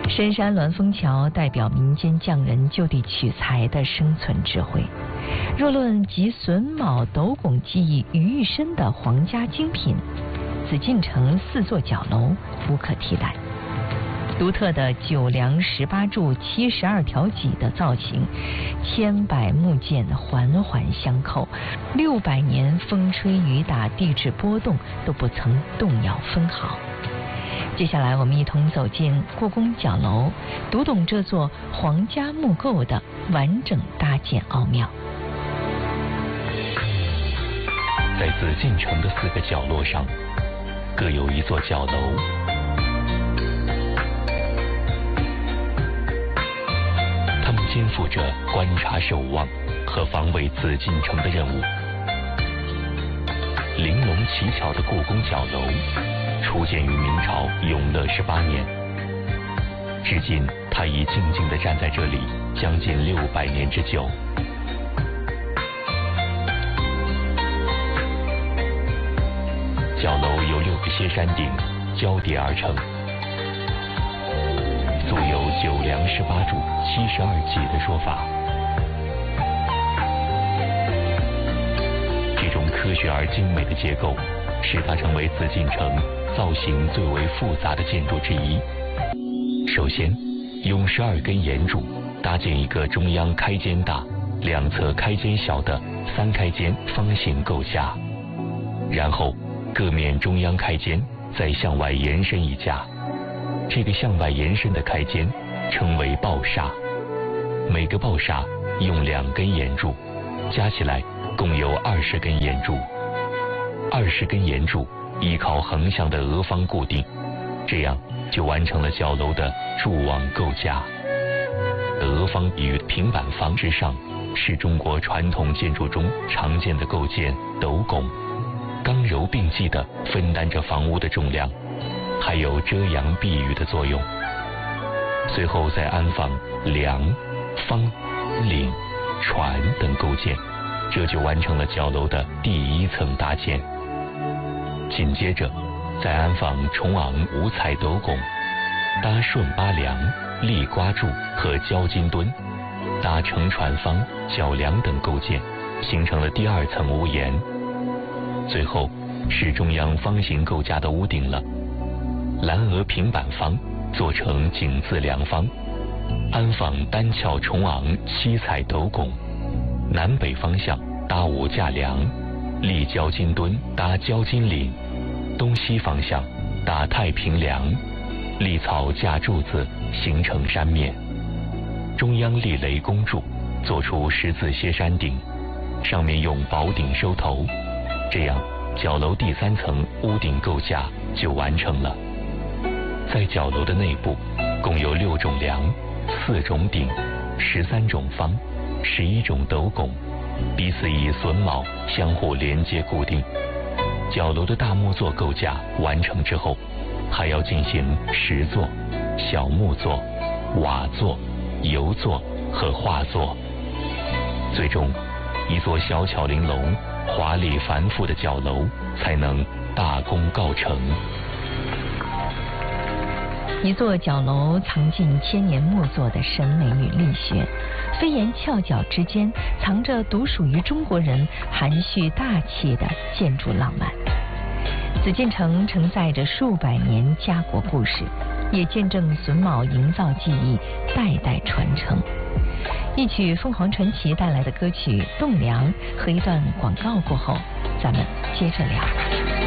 深山鸾峰桥代表民间匠人就地取材的生存智慧。若论集榫卯斗拱技艺于一身的皇家精品，紫禁城4座角楼无可替代。独特的9梁18柱72条脊的造型，千百木件环环相扣，600年风吹雨打地质波动都不曾动摇分毫。接下来我们一同走进故宫角楼，读懂这座皇家木构的完整搭建奥妙。 在紫禁城的4个角落上，各有一座角楼，他们肩负着观察守望和防卫紫禁城的任务。玲珑奇巧的故宫角楼初建于明朝永乐18年，至今它已静静地站在这里将近600年之久。角楼由6个歇山顶交叠而成，素有9梁18柱72脊的说法。这种科学而精美的结构，使它成为紫禁城造型最为复杂的建筑之一。首先，用12根檐柱搭建一个中央开间大、两侧开间小的3开间方形构架，然后各面中央开间再向外延伸一架，这个向外延伸的开间称为抱厦。每个抱厦用2根檐柱，加起来共有20根檐柱。20根檐柱依靠横向的额方固定，这样就完成了角楼的柱网构架。额方与平板方之上是中国传统建筑中常见的构件斗拱，刚柔并济地分担着房屋的重量，还有遮阳避雨的作用。随后再安放梁、方、檩、船等构件，这就完成了角楼的第1层搭建。紧接着再安放重昂5彩斗拱，搭顺八梁、立瓜柱和交金墩，搭乘船方、角梁等构件，形成了第2层屋檐。最后是中央方形构架的屋顶了，蓝额平板方做成井字梁方，安放单翘重昂7彩斗拱，南北方向搭5架梁，立交金墩搭交金檩，东西方向搭太平梁，立草架柱子形成山面，中央立雷公柱，做出10字歇山顶，上面用宝顶收头，这样角楼第3层屋顶构架就完成了。在角楼的内部共有6种梁、4种顶、13种方、11种斗拱，彼此以榫卯相互连接固定。角楼的大木座构架完成之后，还要进行石座、小木座、瓦座、油座和画座，最终一座小巧玲珑、华丽繁复的角楼才能大功告成。 一座角楼藏进千年木作的审美与力学，飞檐翘角之间藏着独属于中国人含蓄大气的建筑浪漫。紫禁城承载着数百年家国故事，也见证榫卯营造技艺代代传承。一曲凤凰传奇带来的歌曲《栋梁》和一段广告过后，咱们接着聊。